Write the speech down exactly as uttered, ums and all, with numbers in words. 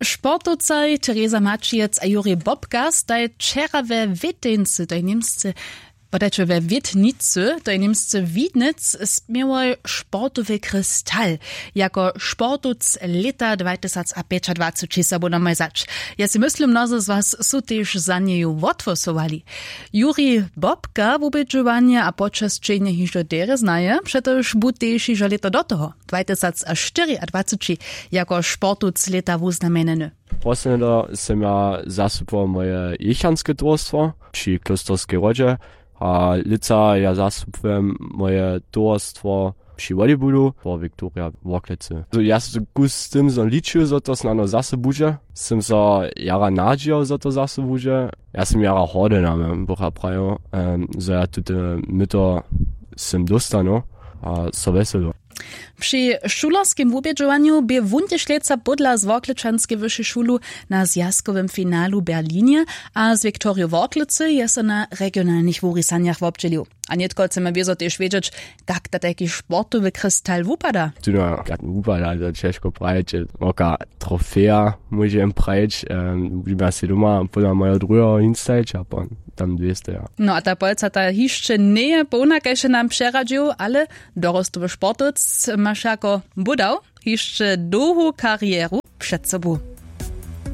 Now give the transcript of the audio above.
Sportowcaj Teresa Mačiec a Juri Bobka staj wczera we Wityncy, to niemscy, bodajże we Witnicy, to niemscy Widnic, zmiełoj sportowy krystal, jako sportoc leta dwa tysiące piętnaście se budeme mazać. Ja si myslím, mnozy z was sú też za nieju odfosowali. Juri Bobka w ubedžovanie a počas čenia hižo dere znaje, přetož bud też hižo leta do toho, dwa tysiące dwadzieścia, jako sportoc leta wuznameneny. Posledno sem ja zastupil moje jechanske towarstwo przy Klosterskiej Rodzie, a lica ja zastupujem moje towarstwo przy volejbolu po Viktoria Woklecy. Ja sam kus z tym, że liczył, że to znano zase budzie. Sam so jara nadział, że to zase budzie. Ja sam jara horde na mnie bocha prajo, że ja tutaj my to sem dostanu, a so weselo. Przy szularskim wubědžovanju by wuntišleca podla z Woklečanskiej wyższej szulu na zjazkowym finalu Berlinie, a z Viktorią Woklecy je se na regionalnych wurisaniach wobdźelił. A nietko chcemy wiezo też wiedzieć, jak ta taki sportowy krystal wupada. Tu no, jak wupada, to ciężko prawić, oka trofea możemy prawić, będziemy się doma poda moja druga instajć, a tam dwieście. Ja. No a ta polca ta jeszcze nie pełna, kaj się nam przeradził, ale dorostowy sportoc masz jako budał jeszcze dłuhą karieru przed sobą.